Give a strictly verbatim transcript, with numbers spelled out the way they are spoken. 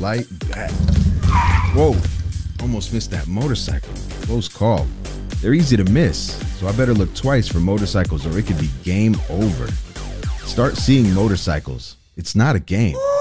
light. Whoa, almost missed that motorcycle. Close call. They're easy to miss, so I better look twice for motorcycles or it could be game over. Start seeing motorcycles. It's not a game.